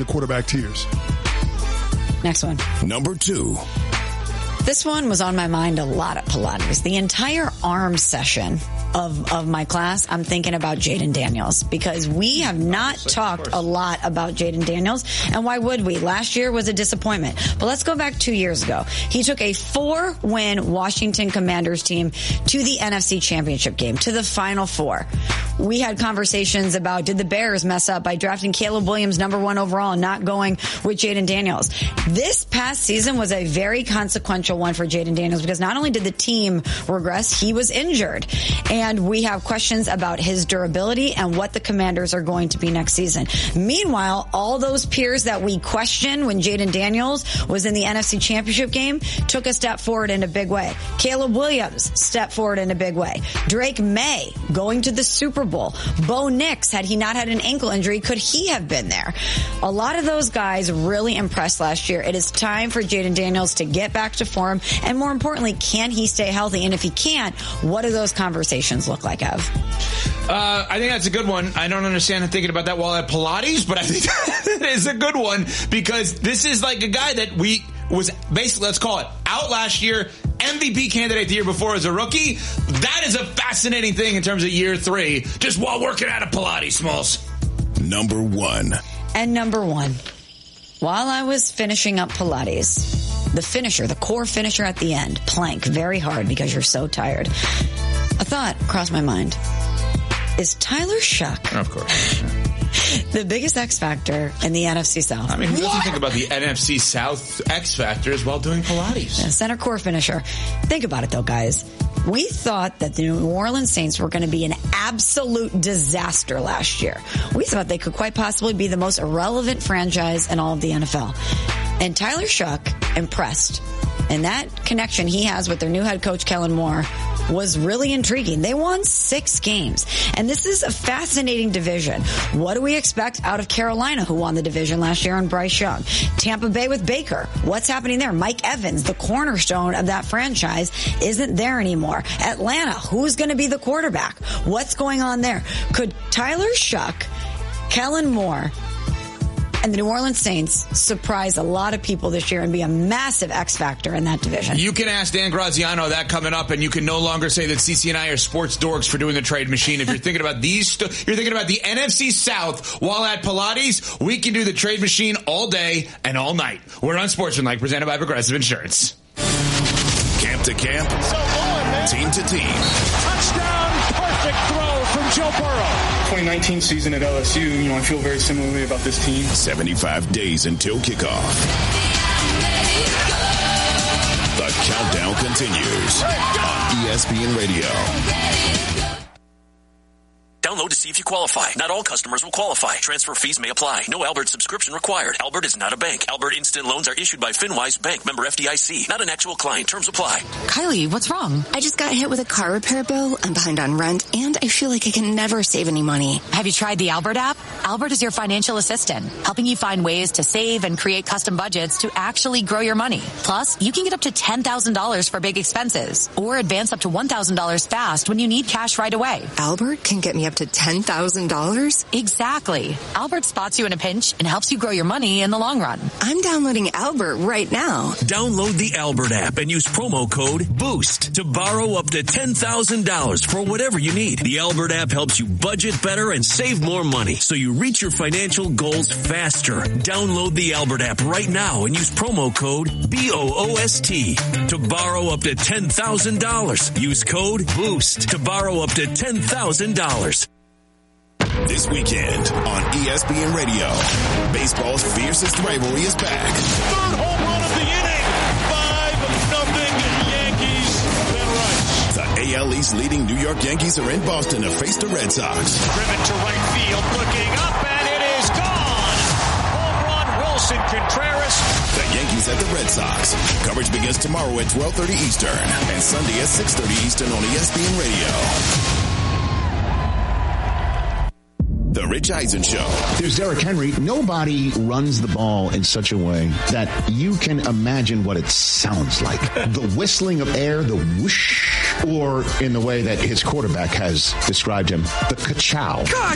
the quarterback tiers. Next one. Number 2. This one was on my mind a lot at Pilates. The entire arm session of my class, I'm thinking about Jayden Daniels, because we have not talked a lot about Jayden Daniels. And why would we? Last year was a disappointment. But let's go back 2 years ago. He took a 4-win Washington Commanders team to the NFC Championship game, to the Final Four. We had conversations about, did the Bears mess up by drafting Caleb Williams #1 overall and not going with Jayden Daniels? This past season was a very consequential one for Jayden Daniels, because not only did the team regress, he was injured. And we have questions about his durability and what the Commanders are going to be next season. Meanwhile, all those peers that we questioned when Jayden Daniels was in the NFC Championship game took a step forward in a big way. Caleb Williams stepped forward in a big way. Drake May going to the Super Bowl. Bo Nix, had he not had an ankle injury, could he have been there? A lot of those guys really impressed last year. It is time for Jayden Daniels to get back to form. And more importantly, can he stay healthy? And if he can't, what do those conversations look like, Ev? I think that's a good one. I don't understand thinking about that while at Pilates, but I think that is a good one, because this is like a guy that was basically, let's call it, out last year, MVP candidate the year before as a rookie. That is a fascinating thing in terms of year 3, just while working out at Pilates, Smalls. Number 1. And number 1, while I was finishing up Pilates, the finisher, the core finisher at the end, plank, very hard because you're so tired. A thought crossed my mind. Is Tyler Shuck, of course, the biggest X factor in the NFC South? I mean, who doesn't think about the NFC South X factors while doing Pilates? Center core finisher. Think about it, though, guys. We thought that the New Orleans Saints were going to be an absolute disaster last year. We thought they could quite possibly be the most irrelevant franchise in all of the NFL. And Tyler Shuck impressed. And that connection he has with their new head coach, Kellen Moore, was really intriguing. They won 6 games. And this is a fascinating division. What do we expect out of Carolina, who won the division last year, and Bryce Young? Tampa Bay with Baker. What's happening there? Mike Evans, the cornerstone of that franchise, isn't there anymore. Atlanta, who's going to be the quarterback? What's going on there? Could Tyler Shuck, Kellen Moore, and the New Orleans Saints surprise a lot of people this year and be a massive X factor in that division? You can ask Dan Graziano that coming up, and you can no longer say that CC and I are sports dorks for doing the trade machine. If you're thinking about you're thinking about the NFC South while at Pilates, we can do the trade machine all day and all night. We're on Sportsmanlike, presented by Progressive Insurance. Camp to camp, team to team. Touchdown, perfect throw from Joe Burrow. 2019 season at LSU, I feel very similarly about this team. 75 days until kickoff. The countdown continues on ESPN Radio. Download to see if you qualify. Not all customers will qualify. Transfer fees may apply. No Albert subscription required. Albert is not a bank. Albert Instant Loans are issued by FinWise Bank, member FDIC. Not an actual client. Terms apply. Kylie, what's wrong? I just got hit with a car repair bill. I'm behind on rent, and I feel like I can never save any money. Have you tried the Albert app? Albert is your financial assistant, helping you find ways to save and create custom budgets to actually grow your money. Plus, you can get up to $10,000 for big expenses, or advance up to $1,000 fast when you need cash right away. Albert can get me up to $10,000? Exactly. Albert spots you in a pinch and helps you grow your money in the long run. I'm downloading Albert right now. Download the Albert app and use promo code BOOST to borrow up to $10,000 for whatever you need. The Albert app helps you budget better and save more money so you reach your financial goals faster. Download the Albert app right now and use promo code BOOST to borrow up to $10,000. Use code BOOST to borrow up to $10,000. This weekend on ESPN Radio, baseball's fiercest rivalry is back. Third home run of the inning. 5-0 Yankees. Ben Rice. The AL East leading New York Yankees are in Boston to face the Red Sox. Driven to right field, looking up, and it is gone. Home run, Wilson Contreras. The Yankees at the Red Sox. Coverage begins tomorrow at 12:30 Eastern and Sunday at 6:30 Eastern on ESPN Radio. The Rich Eisen Show. There's Derrick Henry. Nobody runs the ball in such a way that you can imagine what it sounds like. The whistling of air, the whoosh, or in the way that his quarterback has described him, the ka-chow.